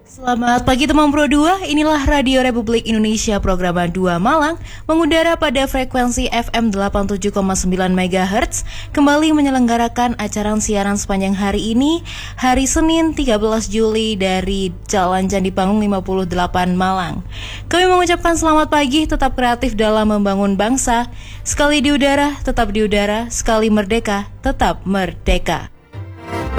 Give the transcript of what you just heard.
Selamat pagi teman Pro 2, inilah Radio Republik Indonesia program 2 Malang mengudara pada frekuensi FM 87,9 MHz kembali menyelenggarakan acara siaran sepanjang hari ini, hari Senin 13 Juli dari Jalan Candi Panggung 58 Malang. Kami mengucapkan selamat pagi, tetap kreatif dalam membangun bangsa, sekali di udara, tetap di udara, sekali merdeka, tetap merdeka.